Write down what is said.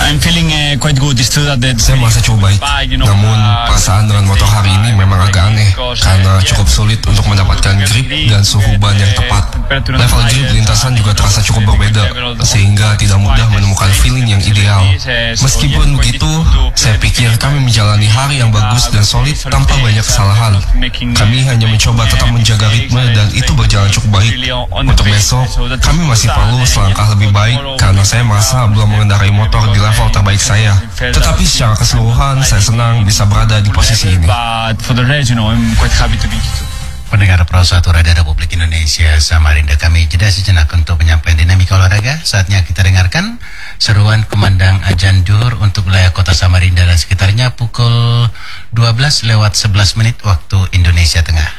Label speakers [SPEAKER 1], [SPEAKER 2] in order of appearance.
[SPEAKER 1] I'm feeling quite good. It's true that
[SPEAKER 2] Saya merasa cukup baik, namun perasaan dengan motor hari ini memang agak aneh karena cukup sulit untuk mendapatkan grip dan suhu ban yang tepat. Level grip lintasan juga terasa cukup berbeda, sehingga tidak mudah menemukan feeling yang ideal. Meskipun begitu, saya pikir kami menjalani hari yang bagus dan solid tanpa banyak kesalahan. Kami hanya mencoba tetap menjaga ritme dan itu berjalan cukup baik. Untuk besok, kami masih perlu selangkah lebih baik karena saya merasa belum mengendarai motor di level terbaik saya. Tetapi secara keseluruhan, saya senang bisa berada di posisi ini.
[SPEAKER 3] Pendengar Pro 1 Radio Republik Indonesia Samarinda, kami jeda sejenak untuk penyampaian dinamika olahraga. Saatnya kita dengarkan seruan kumandang azan Zuhur untuk wilayah kota Samarinda dan sekitarnya pukul 12 lewat 11 menit waktu Indonesia Tengah.